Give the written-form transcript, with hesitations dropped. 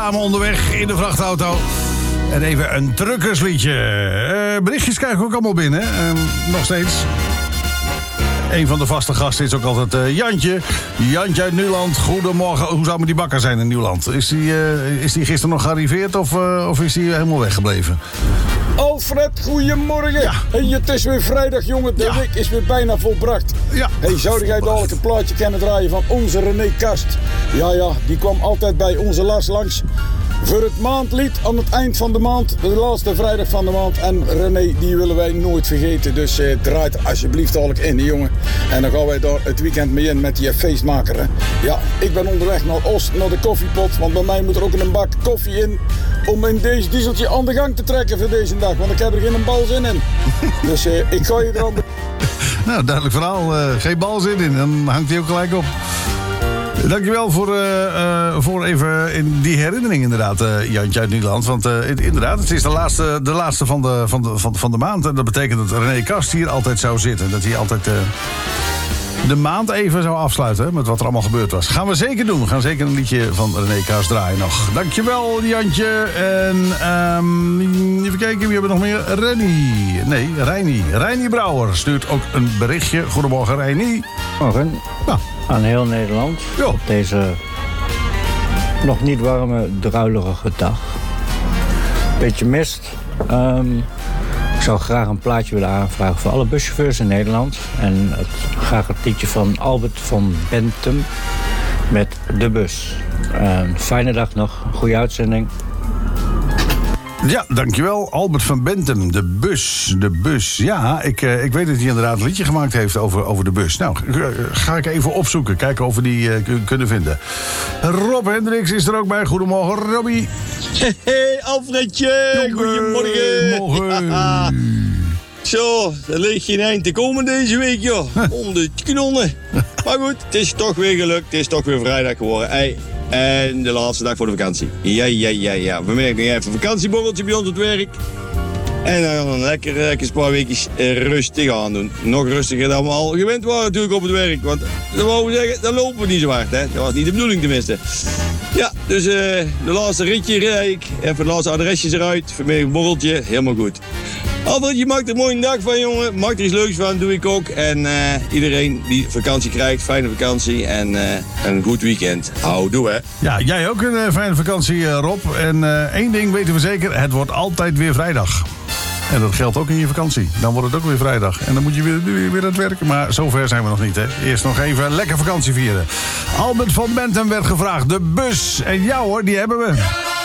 Samen onderweg in de vrachtauto. En even een truckersliedje. Berichtjes krijgen we ook allemaal binnen. Nog steeds. Een van de vaste gasten is ook altijd Jantje. Jantje uit Nieuwland. Goedemorgen. Hoe zou het met die bakker zijn in Nieuwland? Is die gisteren nog gearriveerd of is die helemaal weggebleven? Alfred, goedemorgen. Ja. Hey, het is weer vrijdag, jongen. De week is weer bijna volbracht. Ja. Hey, zou jij dadelijk een plaatje kunnen draaien van onze René Kast? Ja, die kwam altijd bij onze Lars langs voor het maandlied aan het eind van de maand. De laatste vrijdag van de maand. En René, die willen wij nooit vergeten. Dus draait alsjeblieft dadelijk in, jongen. En dan gaan wij daar het weekend mee in met die feestmaker. Hè. Ja, ik ben onderweg naar Oost, naar de koffiepot. Want bij mij moet er ook een bak koffie in. Om in deze dieseltje aan de gang te trekken voor deze dag. Want ik heb er geen bal zin in. Dus ik ga je er aan... Nou, duidelijk verhaal. Geen bal zin in. Dan hangt hij ook gelijk op. Dankjewel voor even in die herinnering inderdaad, Jantje uit Nieuwland. Want inderdaad, het is de laatste van de maand. En dat betekent dat René Kast hier altijd zou zitten. Dat hij altijd de maand even zou afsluiten met wat er allemaal gebeurd was. Gaan we zeker doen. We gaan zeker een liedje van René Kast draaien nog. Dankjewel, Jantje. En even kijken, wie hebben we nog meer? Reini Brouwer stuurt ook een berichtje. Goedemorgen, Reini. Morgen. Nou. Aan heel Nederland. Jo. Op deze nog niet warme, druilerige dag. Beetje mist. Ik zou graag een plaatje willen aanvragen voor alle buschauffeurs in Nederland. En graag het liedje van Albert van Bentum met De Bus. Fijne dag nog. Goede uitzending. Ja, dankjewel. Albert van Bentum, de bus. Ja, ik weet dat hij inderdaad een liedje gemaakt heeft over de bus. Nou, ga ik even opzoeken. Kijken of we die kunnen vinden. Rob Hendricks is er ook bij. Goedemorgen, Robbie. Hey, Alfredje. Goedemorgen. Morgen. Ja. Zo, er ligt geen eind te komen deze week, joh. Om de knonnen. Maar goed, het is toch weer gelukt. Het is toch weer vrijdag geworden. Hey. En de laatste dag voor de vakantie. Ja. We merken nog even een vakantieborreltje bij ons op het werk. En dan gaan we lekker een paar weekjes rustig aan doen. Nog rustiger dan we al gewend waren natuurlijk op het werk. Want dan wou we zeggen, dan lopen we niet zo hard. Hè? Dat was niet de bedoeling tenminste. Ja, dus de laatste ritje rijd ik. Even de laatste adresjes eruit. Vanmiddag een borreltje. Helemaal goed. Alfred, je maakt er een mooie dag van, jongen. Maak er iets leuks van, doe ik ook. En iedereen die vakantie krijgt, fijne vakantie en een goed weekend. Houdoe, hè. Ja, jij ook een fijne vakantie, Rob. En één ding weten we zeker, het wordt altijd weer vrijdag. En dat geldt ook in je vakantie. Dan wordt het ook weer vrijdag. En dan moet je weer aan het werken. Maar zover zijn we nog niet, hè. Eerst nog even lekker vakantie vieren. Albert van Bentum werd gevraagd. De bus. En jou, hoor, die hebben we.